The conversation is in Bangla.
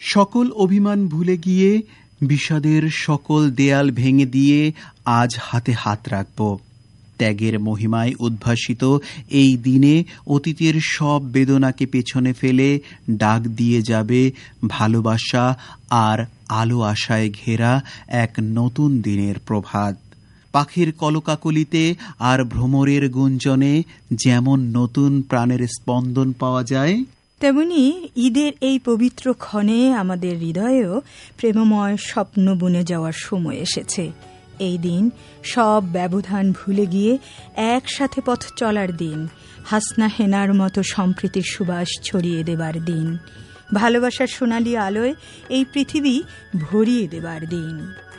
সকল অভিমান ভুলে গিয়ে বিষাদের সকল দেয়াল ভেঙে দিয়ে আজ হাতে হাত রাখব। ত্যাগের মহিমায় উদ্ভাসিত এই দিনে অতীতের সব বেদনাকে পেছনে ফেলে ডাক দিয়ে যাবে ভালোবাসা আর আলো আশায় ঘেরা এক নতুন দিনের প্রভাত। পাখির কলকাকলিতে আর ভ্রমরের গুঞ্জনে যেমন নতুন প্রাণের স্পন্দন পাওয়া যায়, তেমনি ঈদের এই পবিত্র ক্ষণে আমাদের হৃদয়েও প্রেমময় স্বপ্ন বুনে যাওয়ার সময় এসেছে। এই দিন সব ব্যবধান ভুলে গিয়ে একসাথে পথ চলার দিন, হাসনা হেনার মতো সম্প্রীতির সুবাস ছড়িয়ে দেবার দিন, ভালোবাসার সোনালী আলোয় এই পৃথিবী ভরিয়ে দেবার দিন।